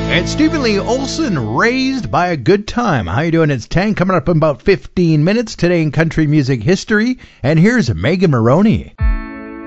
And Stephen Lee Olson, Raised by a Good Time. How you doing? It's 10, coming up in about 15 minutes today in country music history. And here's Megan Maroney.